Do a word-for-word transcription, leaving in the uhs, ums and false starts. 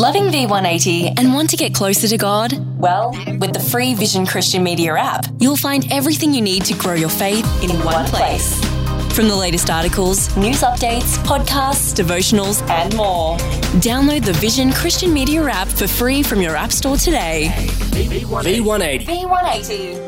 Loving V one eighty and want to get closer to God? Well, with the free Vision Christian Media app, you'll find everything you need to grow your faith in, in one place. From the latest articles, news updates, podcasts, devotionals, and more. Download the Vision Christian Media app for free from your app store today. V one eighty. V one eighty.